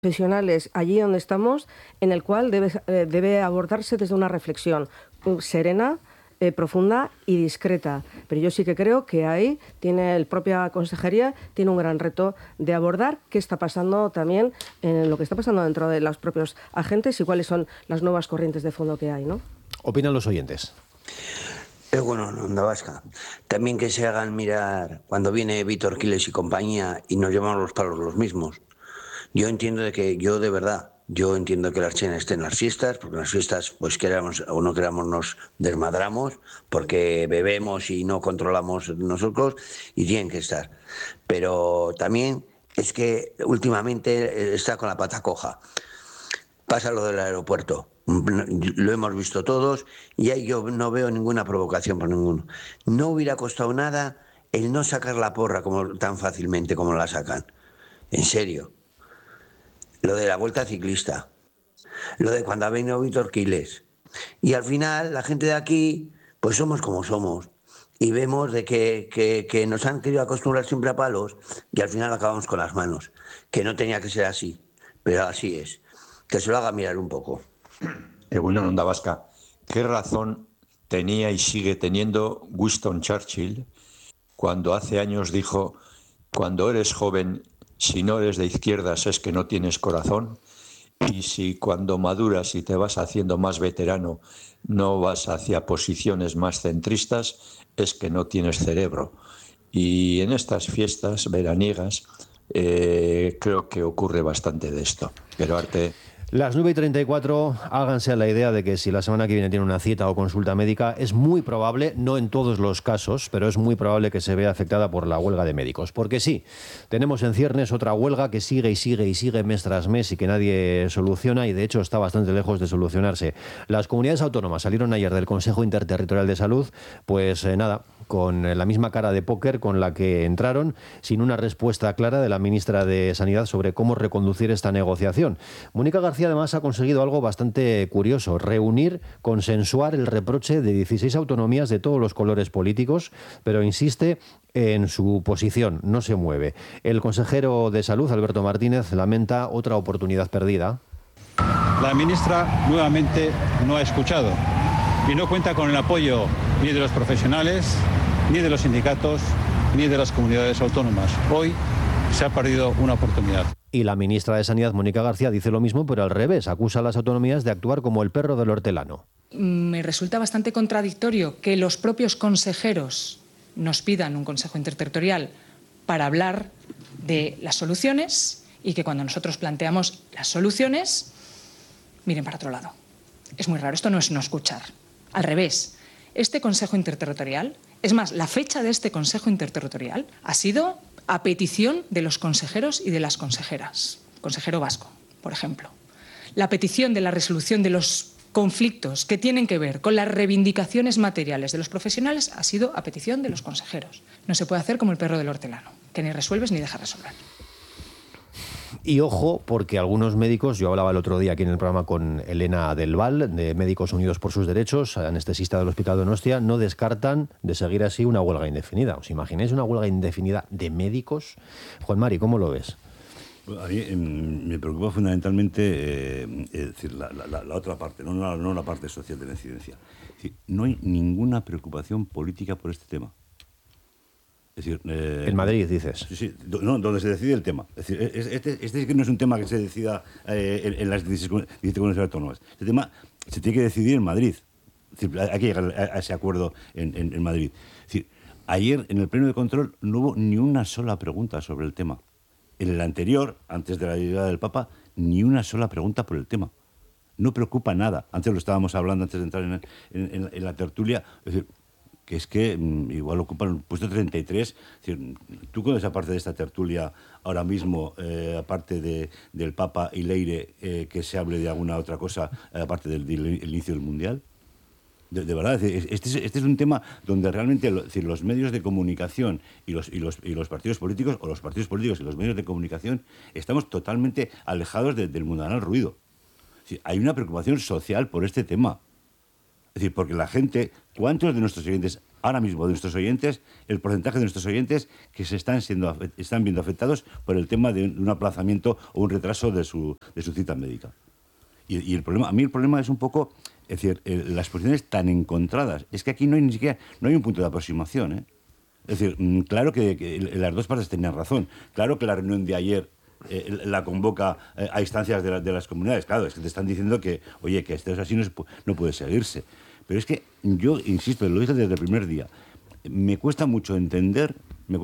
Profesionales allí donde estamos, en el cual debe abordarse desde una reflexión serena, profunda y discreta. Pero yo sí que creo que ahí tiene la propia consejería, tiene un gran reto de abordar qué está pasando también, en lo que está pasando dentro de los propios agentes y cuáles son las nuevas corrientes de fondo que hay, ¿no? Opinan los oyentes. Bueno, en Onda Vasca. También que se hagan mirar cuando viene Víctor Quiles y compañía y nos llevamos los palos los mismos. Yo entiendo yo entiendo que la Ertzaintza esté en las fiestas, porque en las fiestas, pues queramos o no queramos, nos desmadramos, porque bebemos y no controlamos nosotros, y tienen que estar. Pero también es que últimamente está con la pata coja. Pasa lo del aeropuerto. Lo hemos visto todos y ahí yo no veo ninguna provocación por ninguno. No hubiera costado nada el no sacar la porra tan fácilmente como la sacan. En serio. Lo de la vuelta ciclista, lo de cuando ha venido Víctor Quiles. Y al final, la gente de aquí, pues somos como somos. Y vemos de que nos han querido acostumbrar siempre a palos y al final acabamos con las manos. Que no tenía que ser así, pero así es. Que se lo haga mirar un poco. Bueno, Onda Vasca, ¿qué razón tenía y sigue teniendo Winston Churchill cuando hace años dijo: cuando eres joven, si no eres de izquierdas es que no tienes corazón, y si cuando maduras y te vas haciendo más veterano no vas hacia posiciones más centristas, es que no tienes cerebro? Y en estas fiestas veraniegas creo que ocurre bastante de esto. Pero Arte... Las 9:34, háganse a la idea de que si la semana que viene tiene una cita o consulta médica, es muy probable, no en todos los casos, pero es muy probable que se vea afectada por la huelga de médicos. Porque sí, tenemos en ciernes otra huelga que sigue y sigue y sigue mes tras mes y que nadie soluciona, y de hecho está bastante lejos de solucionarse. Las comunidades autónomas salieron ayer del Consejo Interterritorial de Salud, pues nada, con la misma cara de póker con la que entraron, sin una respuesta clara de la ministra de Sanidad sobre cómo reconducir esta negociación. Mónica García además ha conseguido algo bastante curioso: reunir, consensuar el reproche de 16 autonomías de todos los colores políticos, pero insiste en su posición, no se mueve. El consejero de Salud, Alberto Martínez, lamenta otra oportunidad perdida. La ministra nuevamente no ha escuchado y no cuenta con el apoyo ni de los profesionales, ni de los sindicatos, ni de las comunidades autónomas. Hoy se ha perdido una oportunidad. Y la ministra de Sanidad, Mónica García, dice lo mismo, pero al revés. Acusa a las autonomías de actuar como el perro del hortelano. Me resulta bastante contradictorio que los propios consejeros nos pidan un consejo interterritorial para hablar de las soluciones y que cuando nosotros planteamos las soluciones miren para otro lado. Es muy raro, esto no es no escuchar. Al revés, este consejo interterritorial, es más, la fecha de este consejo interterritorial ha sido a petición de los consejeros y de las consejeras. Consejero vasco, por ejemplo. La petición de la resolución de los conflictos que tienen que ver con las reivindicaciones materiales de los profesionales ha sido a petición de los consejeros. No se puede hacer como el perro del hortelano, que ni resuelves ni dejas resolver. Y ojo, porque algunos médicos, yo hablaba el otro día aquí en el programa con Elena Del Val, de Médicos Unidos por sus Derechos, anestesista del Hospital Donostia, no descartan de seguir así una huelga indefinida. ¿Os imagináis una huelga indefinida de médicos? Juan Mari, ¿cómo lo ves? A mí me preocupa fundamentalmente es decir, la otra parte, no la parte social de la incidencia. Es decir, no hay ninguna preocupación política por este tema. Es decir, en Madrid, dices. Sí, no, donde se decide el tema. Es decir, este no es un tema que se decida en las 17 comunidades autónomas. Este tema se tiene que decidir en Madrid. Es decir, hay que llegar a ese acuerdo en Madrid. Es decir, ayer en el pleno de control no hubo ni una sola pregunta sobre el tema. En el anterior, antes de la llegada del Papa, ni una sola pregunta por el tema. No preocupa nada. Antes lo estábamos hablando, antes de entrar en la tertulia. Es decir, que es que igual ocupan el puesto 33. Es decir, tú con esa parte de esta tertulia ahora mismo, aparte del Papa y Leire, que se hable de alguna otra cosa, aparte del inicio del Mundial. De verdad, este es un tema donde realmente los medios de comunicación y los partidos políticos, o los partidos políticos y los medios de comunicación, estamos totalmente alejados del mundanal ruido. Es decir, hay una preocupación social por este tema. Es decir, porque la gente, ¿cuántos de nuestros oyentes ahora mismo de nuestros oyentes, el porcentaje de nuestros oyentes que se están viendo afectados por el tema de un aplazamiento o un retraso de su cita médica. Y el problema, a mí el problema es un poco, es decir, las posiciones tan encontradas. Es que aquí no hay ni siquiera, no hay un punto de aproximación, ¿eh? Es decir, claro que las dos partes tenían razón. Claro que la reunión de ayer la convoca a instancias de las comunidades. Claro, es que te están diciendo que, oye, que esto es así, no puede seguirse. Pero es que yo, insisto, lo dije desde el primer día, me cuesta mucho entender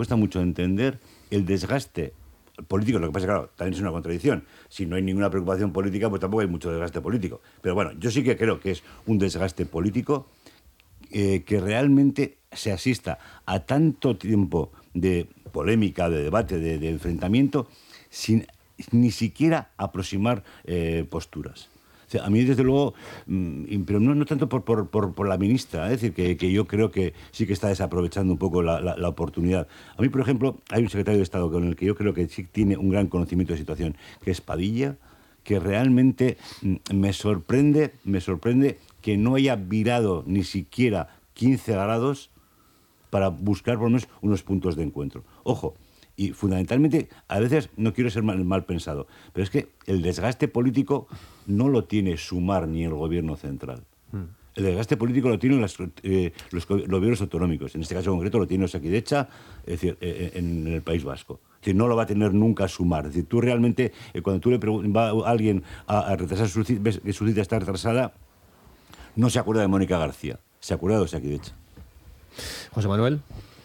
el desgaste político. Lo que pasa es que, claro, también es una contradicción. Si no hay ninguna preocupación política, pues tampoco hay mucho desgaste político. Pero bueno, yo sí que creo que es un desgaste político que realmente se asista a tanto tiempo de polémica, de debate, de enfrentamiento, sin ni siquiera aproximar posturas. O sea, a mí, desde luego, pero no tanto por la ministra, es decir, que yo creo que sí que está desaprovechando un poco la oportunidad. A mí, por ejemplo, hay un secretario de Estado con el que yo creo que sí tiene un gran conocimiento de situación, que es Padilla, que realmente me sorprende que no haya virado ni siquiera 15 grados para buscar por lo menos unos puntos de encuentro. Ojo, y fundamentalmente, a veces no quiero ser mal pensado, pero es que el desgaste político no lo tiene Sumar ni el gobierno central. El desgaste político lo tienen los gobiernos autonómicos. En este caso concreto lo tiene Osakidetza, es decir, en el País Vasco. Es decir, no lo va a tener nunca Sumar. Es decir, tú realmente, cuando tú le va a alguien a retrasar ves que su cita está retrasada, no se acuerda de Mónica García, se acuerda de Osakidetza. José Manuel.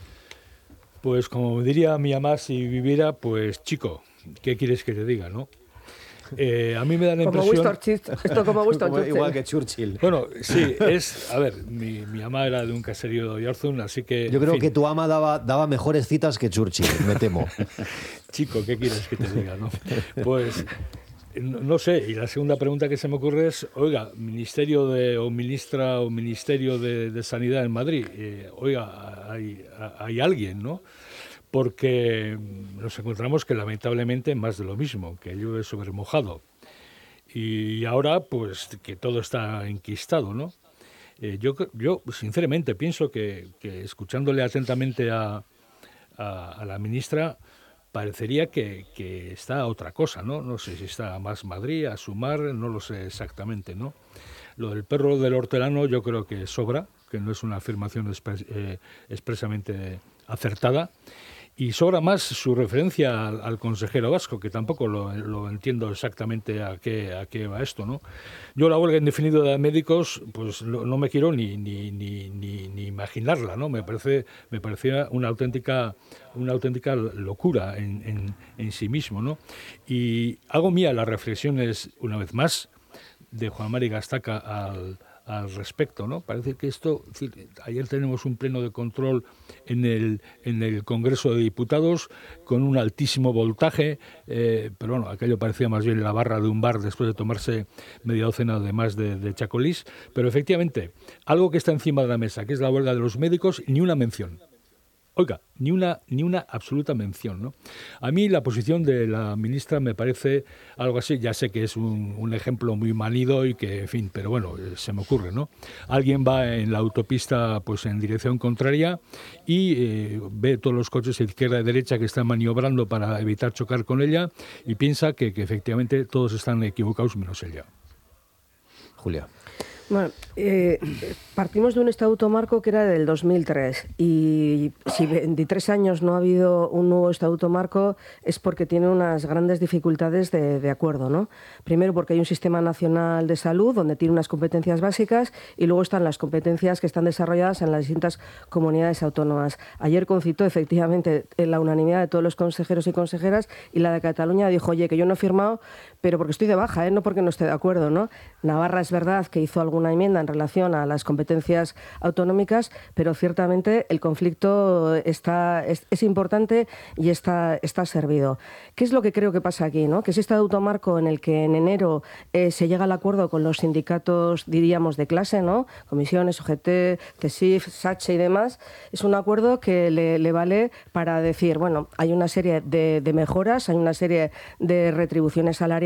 Pues como diría mi mamá si viviera, pues chico, ¿qué quieres que te diga, no? A mí me da la impresión... Esto como Winston Churchill. Igual que Churchill. Bueno, sí, a ver, mi mamá era de un caserío de Oyarzún, así que... Yo creo que tu ama daba mejores citas que Churchill, me temo. Chico, ¿qué quieres que te diga, no? Pues... No sé, y la segunda pregunta que se me ocurre es, oiga, Ministerio o Ministra o Ministerio de Sanidad en Madrid, oiga, hay alguien, ¿no? Porque nos encontramos que lamentablemente más de lo mismo, que llueve sobre mojado. Y ahora, pues, que todo está enquistado, ¿no? Yo sinceramente pienso que escuchándole atentamente a la ministra, parecería que está otra cosa, ¿no? No sé si está a Más Madrid, a Sumar, no lo sé exactamente, ¿no? Lo del perro del hortelano yo creo que sobra, que no es una afirmación expresamente acertada, y sobra más su referencia al consejero vasco, que tampoco lo entiendo exactamente a qué va esto, ¿no? Yo la huelga indefinida de médicos, pues no me quiero ni imaginarla, ¿no? Me parecía una auténtica locura en sí mismo, ¿no? Y hago mía las reflexiones, una vez más, de Juan Mari Gastaca al respecto, ¿no? Parece que esto, ayer tenemos un pleno de control en el Congreso de Diputados con un altísimo voltaje, pero bueno, aquello parecía más bien la barra de un bar después de tomarse media docena de más de chacolís, pero efectivamente, algo que está encima de la mesa, que es la huelga de los médicos, ni una mención. Oiga, ni una absoluta mención, ¿no? A mí la posición de la ministra me parece algo así, ya sé que es un ejemplo muy manido y que, en fin, pero bueno, se me ocurre, ¿no? Alguien va en la autopista pues en dirección contraria y ve todos los coches de izquierda y derecha que están maniobrando para evitar chocar con ella y piensa que efectivamente todos están equivocados menos ella. Julia. Bueno, partimos de un estatuto marco que era del 2003 y si 23 años no ha habido un nuevo estatuto marco es porque tiene unas grandes dificultades de acuerdo, ¿no? Primero porque hay un sistema nacional de salud donde tiene unas competencias básicas y luego están las competencias que están desarrolladas en las distintas comunidades autónomas. Ayer concitó efectivamente la unanimidad de todos los consejeros y consejeras y la de Cataluña dijo, oye, que yo no he firmado, pero porque estoy de baja, no porque no esté de acuerdo, ¿no? Navarra es verdad que hizo alguna enmienda en relación a las competencias autonómicas, pero ciertamente el conflicto es importante y está servido. ¿Qué es lo que creo que pasa aquí, ¿no? Que ese estatuto marco en el que en enero se llega al acuerdo con los sindicatos, diríamos, de clase, ¿no? Comisiones, UGT, CESIF, SACHE y demás, es un acuerdo que le vale para decir, bueno, hay una serie de mejoras, hay una serie de retribuciones salariales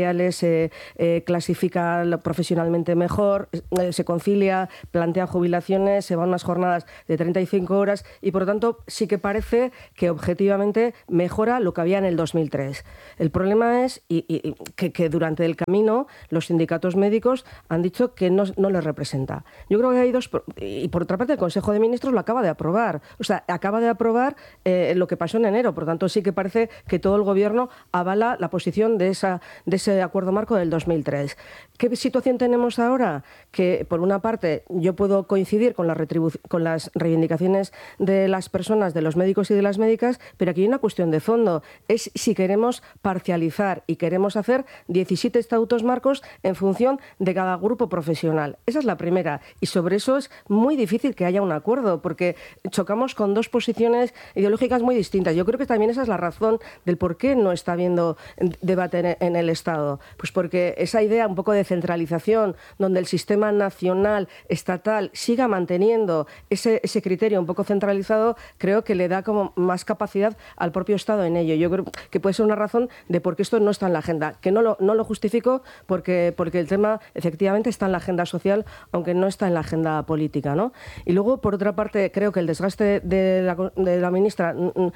salariales, se clasifica profesionalmente mejor, se concilia, plantea jubilaciones, se van unas jornadas de 35 horas y, por lo tanto, sí que parece que objetivamente mejora lo que había en el 2003. El problema es que durante el camino los sindicatos médicos han dicho que no les representa. Yo creo que hay dos... Y por otra parte, el Consejo de Ministros lo acaba de aprobar. O sea, acaba de aprobar lo que pasó en enero. Por lo tanto, sí que parece que todo el Gobierno avala la posición de ese acuerdo marco del 2003. ¿Qué situación tenemos ahora? Que, por una parte, yo puedo coincidir con las reivindicaciones de las personas, de los médicos y de las médicas, pero aquí hay una cuestión de fondo. Es si queremos parcializar y queremos hacer 17 estatutos marcos en función de cada grupo profesional. Esa es la primera. Y sobre eso es muy difícil que haya un acuerdo, porque chocamos con dos posiciones ideológicas muy distintas. Yo creo que también esa es la razón del por qué no está habiendo debate en el Estado. Pues porque esa idea un poco de centralización, donde el sistema nacional, estatal, siga manteniendo ese criterio un poco centralizado, creo que le da como más capacidad al propio Estado en ello. Yo creo que puede ser una razón de por qué esto no está en la agenda. Que no lo justifico porque el tema efectivamente está en la agenda social, aunque no está en la agenda política, ¿no? Y luego, por otra parte, creo que el desgaste de la ministra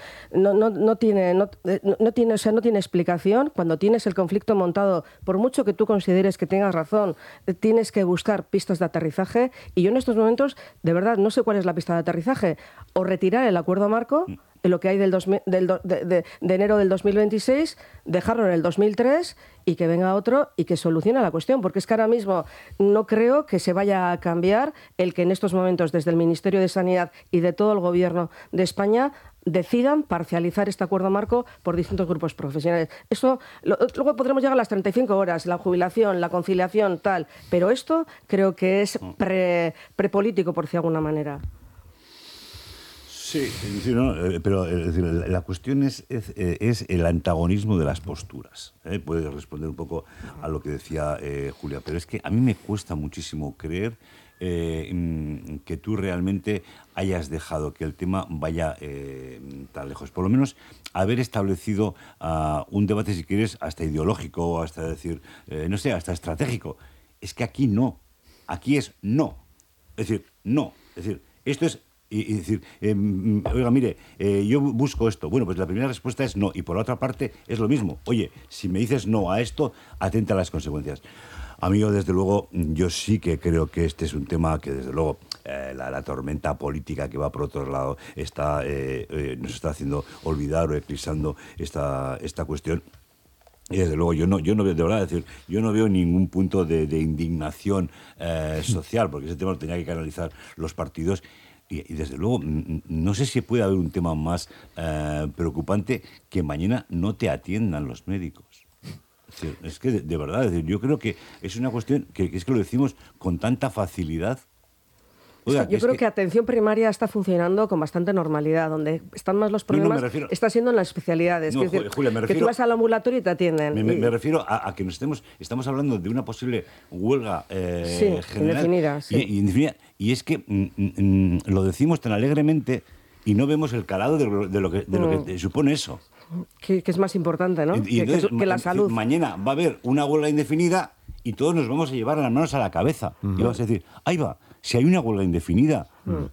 no tiene explicación. Cuando tienes el conflicto montado, por mucho que tú consideres que tengas razón, tienes que buscar pistas de aterrizaje. Y yo en estos momentos, de verdad, no sé cuál es la pista de aterrizaje. O retirar el acuerdo marco, en lo que hay de enero del 2026, dejarlo en el 2003 y que venga otro y que solucione la cuestión, porque es que ahora mismo no creo que se vaya a cambiar el que en estos momentos desde el Ministerio de Sanidad y de todo el Gobierno de España decidan parcializar este acuerdo marco por distintos grupos profesionales. Eso luego podremos llegar a las 35 horas, la jubilación, la conciliación, tal, pero esto creo que es prepolítico, por decir de alguna manera. Sí, no, pero es decir, la cuestión es el antagonismo de las posturas. Puedes responder un poco a lo que decía Julia, pero es que a mí me cuesta muchísimo creer que tú realmente hayas dejado que el tema vaya tan lejos. Por lo menos haber establecido un debate, si quieres, hasta ideológico, hasta decir, no sé, hasta estratégico. Es que aquí no. Aquí es no. Es decir, no. Es decir, esto es... Y decir, oiga, mire, yo busco esto. Bueno, pues la primera respuesta es no. Y por otra parte es lo mismo. Oye, si me dices no a esto, atenta a las consecuencias. Amigo, desde luego, yo sí que creo que este es un tema que, desde luego, la tormenta política que va por otro lado nos está haciendo olvidar o eclipsando esta cuestión. Y desde luego yo no veo, de verdad, decir, yo no veo ningún punto de indignación social, porque ese tema lo tenía que canalizar los partidos. Y desde luego, no sé si puede haber un tema más preocupante que mañana no te atiendan los médicos. Es que, de verdad, es decir, yo creo que es una cuestión que es que lo decimos con tanta facilidad. Oiga, yo creo que atención primaria está funcionando con bastante normalidad. Donde están más los problemas está siendo en las especialidades. No, es decir, Julia, que tú vas al ambulatorio y te atienden. Me refiero a que estamos hablando de una posible huelga general. Indefinida, sí. Indefinida. Y es que lo decimos tan alegremente y no vemos el calado de lo que supone eso. Que es más importante, ¿no? Entonces, que la salud. Mañana va a haber una huelga indefinida y todos nos vamos a llevar las manos a la cabeza. Y vamos a decir, ahí va, si hay una huelga indefinida,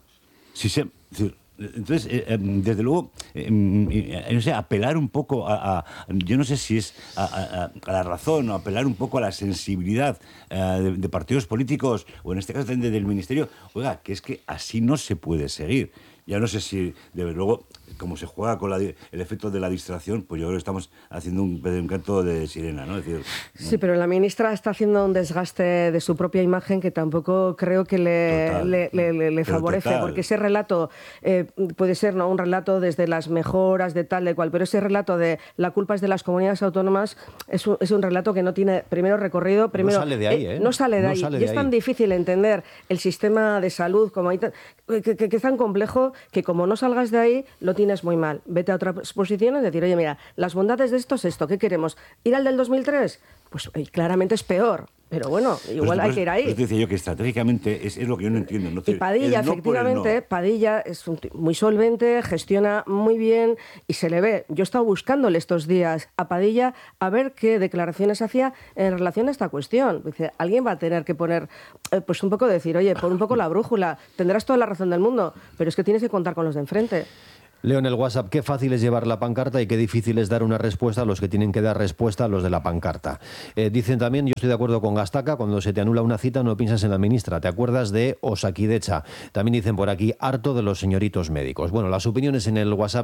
entonces, desde luego, no sé, apelar un poco yo no sé si es a la razón o apelar un poco a la sensibilidad de partidos políticos o en este caso también del Ministerio. Oiga, que es que así no se puede seguir. Ya no sé si, desde luego, como se juega con el efecto de la distracción, pues yo creo que estamos haciendo un canto de sirena, ¿no? Es decir, sí, pero la ministra está haciendo un desgaste de su propia imagen que tampoco creo que le favorece, porque ese relato puede ser, ¿no?, un relato desde las mejoras de tal, de cual, pero ese relato de la culpa es de las comunidades autónomas es un relato que no tiene primero recorrido, no sale de ahí, no sale de ahí. Y es tan difícil entender el sistema de salud como que es tan complejo que como no salgas de ahí, lo tienes muy mal. Vete a otras posiciones y decir, oye, mira, las bondades de esto es esto, ¿qué queremos? ¿Ir al del 2003? Pues claramente es peor. Pero bueno, igual hay que ir ahí. Pues decía yo que estratégicamente es lo que yo no entiendo. ¿No? Y Padilla, efectivamente, Padilla es muy solvente, gestiona muy bien y se le ve. Yo he estado buscándole estos días a Padilla a ver qué declaraciones hacía en relación a esta cuestión. Dice, alguien va a tener que poner, pues un poco decir, oye, pon un poco la brújula, tendrás toda la razón del mundo, pero es que tienes que contar con los de enfrente. Leo en el WhatsApp, qué fácil es llevar la pancarta y qué difícil es dar una respuesta a los que tienen que dar respuesta a los de la pancarta. Dicen también, yo estoy de acuerdo con Gastaca, cuando se te anula una cita no piensas en la ministra, te acuerdas de Osakidecha. También dicen por aquí, harto de los señoritos médicos. Bueno, las opiniones en el WhatsApp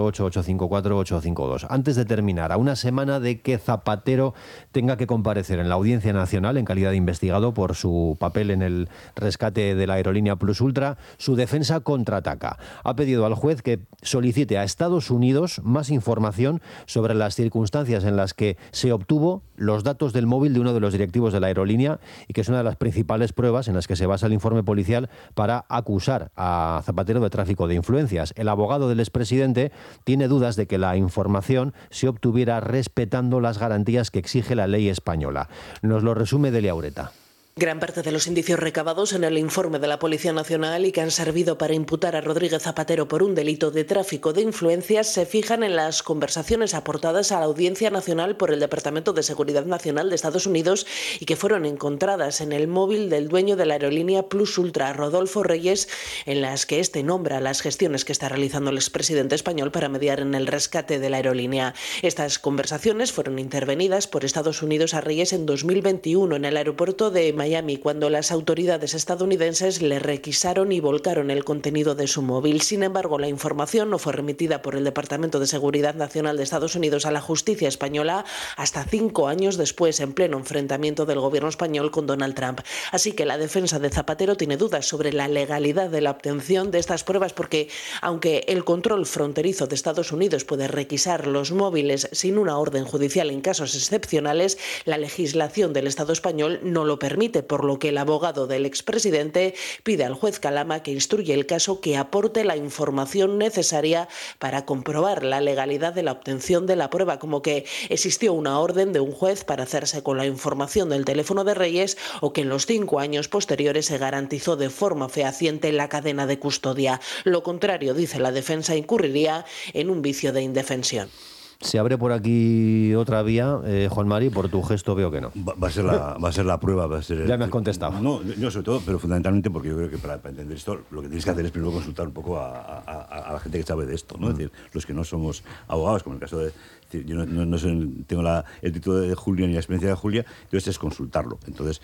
688-854-852. Antes de terminar, a una semana de que Zapatero tenga que comparecer en la Audiencia Nacional en calidad de investigado por su papel en el rescate de la aerolínea Plus Ultra, su defensa contraataca. Ha pedido al juez que solicite a Estados Unidos más información sobre las circunstancias en las que se obtuvo los datos del móvil de uno de los directivos de la aerolínea y que es una de las principales pruebas en las que se basa el informe policial para acusar a Zapatero de tráfico de influencias. El abogado del expresidente tiene dudas de que la información se obtuviera respetando las garantías que exige la ley española. Nos lo resume Delia Ureta. Gran parte de los indicios recabados en el informe de la Policía Nacional y que han servido para imputar a Rodríguez Zapatero por un delito de tráfico de influencias se fijan en las conversaciones aportadas a la Audiencia Nacional por el Departamento de Seguridad Nacional de Estados Unidos y que fueron encontradas en el móvil del dueño de la aerolínea Plus Ultra, Rodolfo Reyes, en las que este nombra las gestiones que está realizando el expresidente español para mediar en el rescate de la aerolínea. Estas conversaciones fueron intervenidas por Estados Unidos a Reyes en 2021 en el aeropuerto de Miami, cuando las autoridades estadounidenses le requisaron y volcaron el contenido de su móvil. Sin embargo, la información no fue remitida por el Departamento de Seguridad Nacional de Estados Unidos a la justicia española hasta 5 años después, en pleno enfrentamiento del gobierno español con Donald Trump. Así que la defensa de Zapatero tiene dudas sobre la legalidad de la obtención de estas pruebas porque, aunque el control fronterizo de Estados Unidos puede requisar los móviles sin una orden judicial en casos excepcionales, la legislación del Estado español no lo permite, por lo que el abogado del expresidente pide al juez Calama que instruya el caso que aporte la información necesaria para comprobar la legalidad de la obtención de la prueba, como que existió una orden de un juez para hacerse con la información del teléfono de Reyes o que en los 5 años posteriores se garantizó de forma fehaciente la cadena de custodia. Lo contrario, dice la defensa, incurriría en un vicio de indefensión. Se abre por aquí otra vía, Juan Mari, por tu gesto veo que no. Va a ser la prueba, va a ser... Ya me has contestado. No, yo sobre todo, pero fundamentalmente porque yo creo que para entender esto lo que tienes que hacer es primero consultar un poco a la gente que sabe de esto, ¿no? Es decir, los que no somos abogados, como en el caso de... Yo no tengo el título de Julia ni la experiencia de Julia, entonces es consultarlo. Entonces,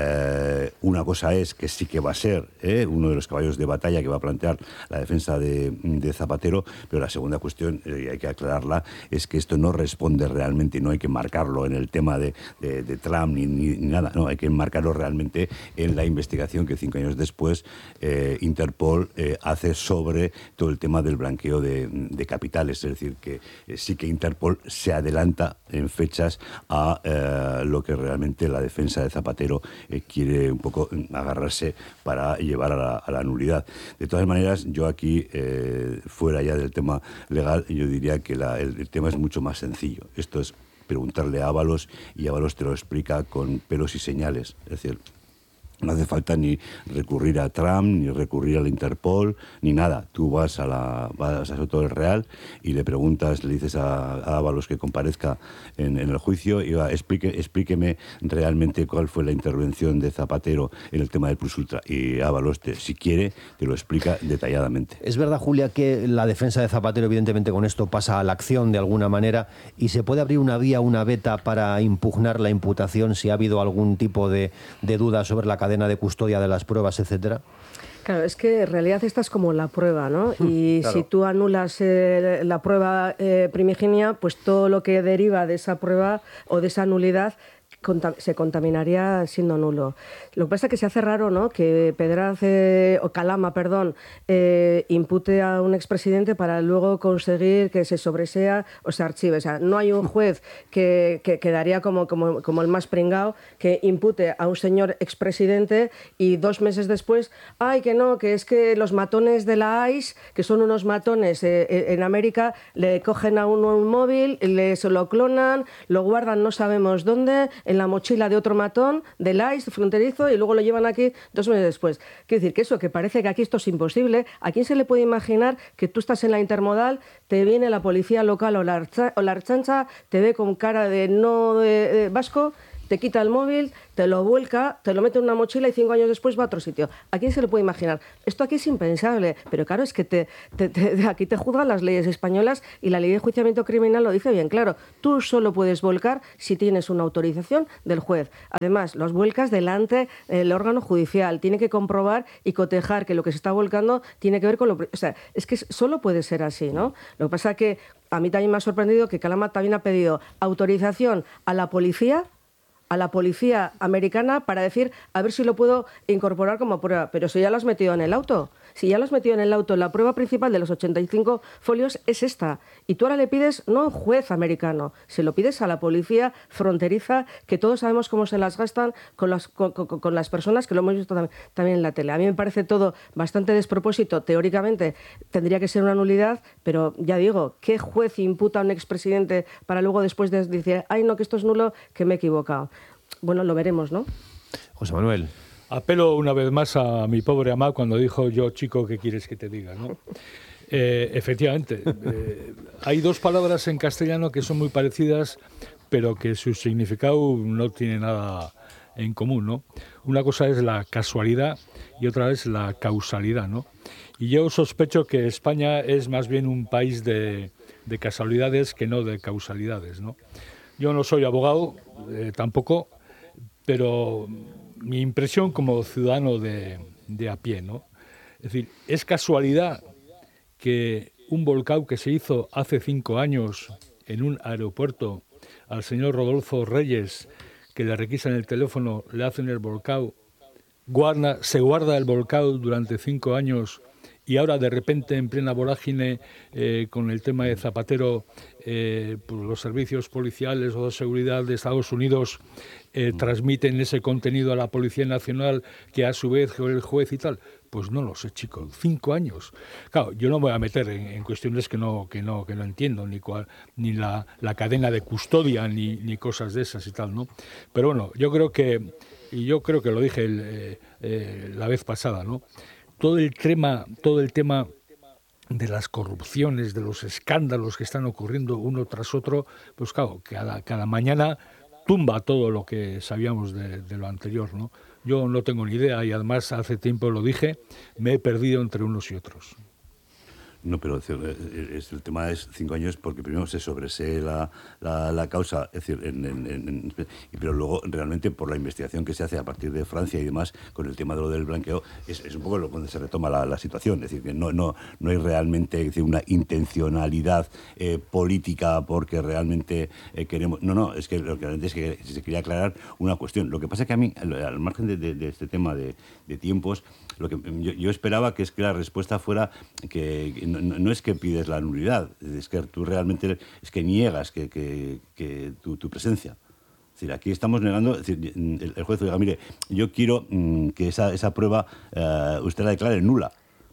una cosa es que sí que va a ser uno de los caballos de batalla que va a plantear la defensa de Zapatero, pero la segunda cuestión, y hay que aclararla, es que esto no responde realmente, no hay que marcarlo en el tema de Trump ni nada, no, hay que marcarlo realmente en la investigación que 5 años después Interpol hace sobre todo el tema del blanqueo de capitales, es decir, que sí que Interpol se adelanta en fechas a lo que realmente la defensa de Zapatero quiere un poco agarrarse para llevar a la nulidad. De todas maneras, yo aquí, fuera ya del tema legal, yo diría que el tema es mucho más sencillo. Esto es preguntarle a Ábalos y Ábalos te lo explica con pelos y señales. Es decir, no hace falta ni recurrir a Trump, ni recurrir al Interpol, ni nada. Tú vas a todo el Real y le preguntas, le dices a Ábalos que comparezca en el juicio y explíqueme realmente cuál fue la intervención de Zapatero en el tema del Plus Ultra. Y Ábalos, si quiere, te lo explica detalladamente. Es verdad, Julia, que la defensa de Zapatero, evidentemente, con esto pasa a la acción de alguna manera y se puede abrir una vía, una veta para impugnar la imputación si ha habido algún tipo de duda sobre la cadena de custodia de las pruebas, etcétera. Claro, es que en realidad esta es como la prueba, ¿no? Y claro, si tú anulas la prueba primigenia, pues todo lo que deriva de esa prueba o de esa nulidad se contaminaría siendo nulo. Lo que pasa es que se hace raro, ¿no?, que Pedraz o Calama, impute a un expresidente para luego conseguir que se sobresea o se archive. O sea, no hay un juez que quedaría como el más pringao que impute a un señor expresidente y 2 meses después, ¡ay, que no, que es que los matones de la ICE, que son unos matones en América, le cogen a uno un móvil, se lo clonan, lo guardan no sabemos dónde, en en la mochila de otro matón del ICE fronterizo y luego lo llevan aquí 2 meses después. Quiero decir que eso, que parece que aquí esto es imposible. ¿A quién se le puede imaginar que tú estás en la intermodal, te viene la policía local o la Ertzaintza, te ve con cara de no de vasco, te quita el móvil, te lo vuelca, te lo mete en una mochila y 5 años después va a otro sitio? ¿A quién se le puede imaginar? Esto aquí es impensable, pero claro, es que aquí te juzgan las leyes españolas y la ley de enjuiciamiento criminal lo dice bien claro. Tú solo puedes volcar si tienes una autorización del juez. Además, los vuelcas delante del órgano judicial. Tiene que comprobar y cotejar que lo que se está volcando tiene que ver con lo... O sea, es que solo puede ser así, ¿no? Lo que pasa es que a mí también me ha sorprendido que Calama también ha pedido autorización a la policía americana para decir a ver si lo puedo incorporar como prueba. Pero si ya lo has metido en el auto, la prueba principal de los 85 folios es esta. Y tú ahora le pides no a un juez americano, se lo pides a la policía fronteriza, que todos sabemos cómo se las gastan con las personas, que lo hemos visto también en la tele. A mí me parece todo bastante despropósito. Teóricamente tendría que ser una nulidad, pero ya digo, ¿qué juez imputa a un expresidente para luego después de decir, ay no, que esto es nulo, que me he equivocado? Bueno, lo veremos, ¿no? José Manuel. Apelo una vez más a mi pobre Amá cuando dijo, yo chico, ¿qué quieres que te diga? ¿No? Efectivamente, hay 2 palabras en castellano que son muy parecidas, pero que su significado no tiene nada en común, ¿no? Una cosa es la casualidad y otra es la causalidad, ¿no? Y yo sospecho que España es más bien un país de casualidades que no de causalidades, ¿no? Yo no soy abogado, tampoco, pero mi impresión como ciudadano de a pie, ¿no? Es decir, es casualidad que un volcán que se hizo hace 5 años en un aeropuerto al señor Rodolfo Reyes, que le requisan el teléfono, le hacen el volcán, se guarda el volcán durante 5 años y ahora de repente en plena vorágine con el tema de Zapatero, pues los servicios policiales o de seguridad de Estados Unidos transmiten ese contenido a la Policía Nacional, que a su vez el juez y tal? Pues no lo sé, chicos, 5 años. Claro, yo no me voy a meter en cuestiones que no entiendo, ni la cadena de custodia, ni cosas de esas y tal, ¿no? Pero bueno, yo creo que lo dije la vez pasada, ¿no? Todo el tema de las corrupciones, de los escándalos que están ocurriendo uno tras otro, pues claro, cada mañana tumba todo lo que sabíamos de lo anterior, ¿no? Yo no tengo ni idea y además hace tiempo lo dije, me he perdido entre unos y otros. No, pero el tema es 5 años porque primero se sobresee la causa, es decir, pero luego realmente por la investigación que se hace a partir de Francia y demás con el tema de lo del blanqueo, es un poco donde se retoma la situación. Es decir, que no hay realmente una intencionalidad política porque realmente queremos... No, es que lo que realmente es que se quería aclarar una cuestión. Lo que pasa es que a mí, al margen de este tema de tiempos, lo que yo esperaba que es que la respuesta fuera que no es que pides la nulidad, es que tú realmente es que niegas que tu presencia. Es decir, aquí estamos negando, es decir, el juez diga, mire, yo quiero que esa prueba usted la declare nula.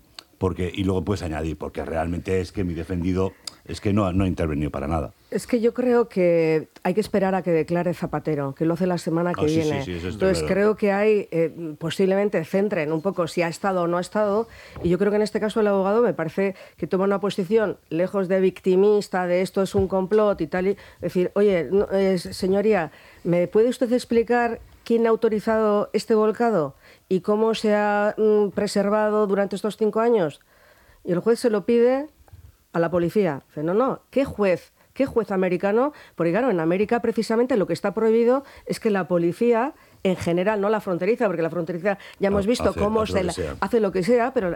Y luego puedes añadir, porque realmente es que mi defendido es que no ha intervenido para nada. Es que yo creo que hay que esperar a que declare Zapatero, que lo hace la semana que viene. Sí, entonces creo que hay, posiblemente centren un poco si ha estado o no ha estado, y yo creo que en este caso el abogado me parece que toma una posición lejos de victimista, de esto es un complot y tal, y decir, oye, señoría, ¿me puede usted explicar quién ha autorizado este volcado y cómo se ha preservado durante estos 5 años? Y el juez se lo pide a la policía. Dice, no, ¿qué juez americano? Porque claro, en América precisamente lo que está prohibido es que la policía, en general, no la fronteriza, porque la fronteriza ya hemos visto cómo hace lo que sea, pero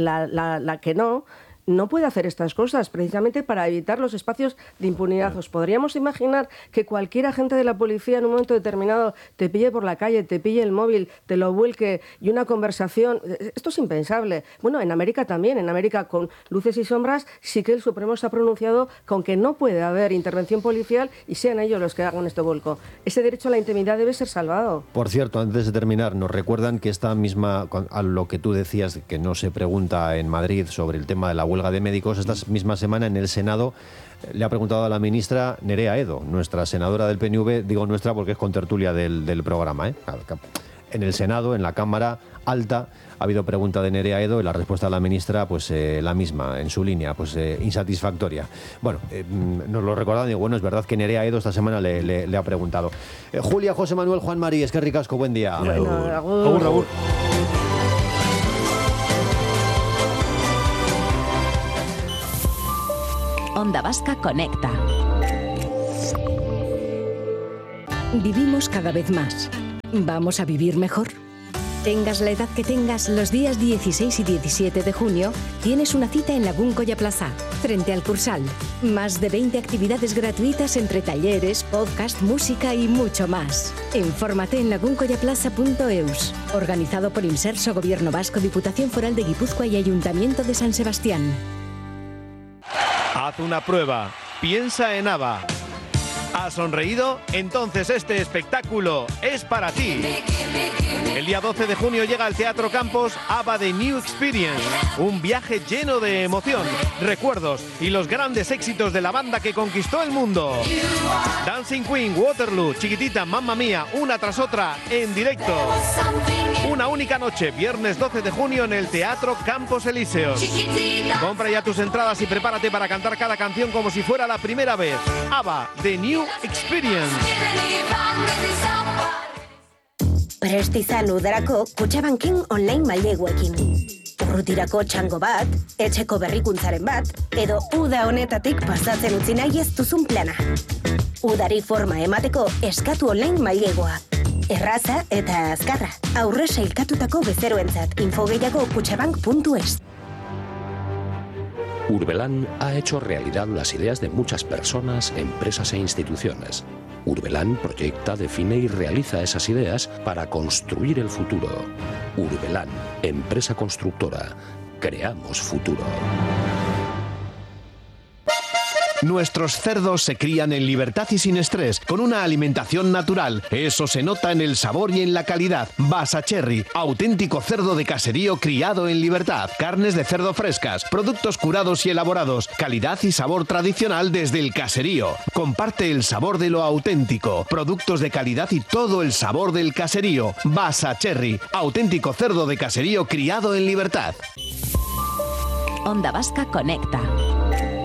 la que no puede hacer estas cosas, precisamente para evitar los espacios de impunidad. ¿Os podríamos imaginar que cualquier agente de la policía en un momento determinado te pille por la calle, te pille el móvil, te lo vuelque y una conversación? Esto es impensable. Bueno, en América también, en América con luces y sombras, sí que el Supremo se ha pronunciado con que no puede haber intervención policial y sean ellos los que hagan este vuelco. Ese derecho a la intimidad debe ser salvado. Por cierto, antes de terminar, nos recuerdan que esta misma, a lo que tú decías, que no se pregunta en Madrid sobre el tema de la huelga huelga de médicos. Esta misma semana en el Senado le ha preguntado a la ministra Nerea Edo, nuestra senadora del PNV, digo nuestra porque es contertulia del programa, ¿eh? En el Senado, en la Cámara Alta, ha habido pregunta de Nerea Edo y la respuesta de la ministra, pues la misma, en su línea, pues insatisfactoria. Bueno, nos lo recordaban y bueno, es verdad que Nerea Edo esta semana le ha preguntado. Julia, José Manuel, Juan Mari, es que ricasco, buen día. Bueno, Agur, agur. Onda Vasca conecta. Vivimos cada vez más. ¿Vamos a vivir mejor? Tengas la edad que tengas, los días 16 y 17 de junio tienes una cita en Lagun Colla Plaza, frente al Cursal. Más de 20 actividades gratuitas entre talleres, podcast, música y mucho más. Infórmate en laguncollaplaza.eus. Organizado por Inserso, Gobierno Vasco, Diputación Foral de Guipúzcoa y Ayuntamiento de San Sebastián. Haz una prueba. Piensa en ABBA. ¿Has sonreído? Entonces este espectáculo es para ti. El día 12 de junio llega al Teatro Campos ABBA The New Experience, un viaje lleno de emoción, recuerdos y los grandes éxitos de la banda que conquistó el mundo. Dancing Queen, Waterloo, Chiquitita, Mamma Mía, una tras otra en directo. Una única noche, viernes 12 de junio en el Teatro Campos Elíseos. Compra ya tus entradas y prepárate para cantar cada canción como si fuera la primera vez. ABBA The New Experience. Prest izan udarako Kutxabanken online maileguekin. Urrutirako txango bat, etxeko berrikuntzaren bat, edo uda honetatik pasatzen utzi nahi ez duzun plana. Udari forma emateko eskatu online mailegua. Erraza eta azkarra. Aurre sailkatutako bezeroentzat. Info gehiago kutxabank.es. Urbelan ha hecho realidad las ideas de muchas personas, empresas e instituciones. Urbelan proyecta, define y realiza esas ideas para construir el futuro. Urbelan, empresa constructora. Creamos futuro. Nuestros cerdos se crían en libertad y sin estrés, con una alimentación natural. Eso se nota en el sabor y en la calidad. Basa Cherry, auténtico cerdo de caserío criado en libertad. Carnes de cerdo frescas, productos curados y elaborados. Calidad y sabor tradicional desde el caserío. Comparte el sabor de lo auténtico. Productos de calidad y todo el sabor del caserío. Basa Cherry, auténtico cerdo de caserío criado en libertad. Onda Vasca conecta.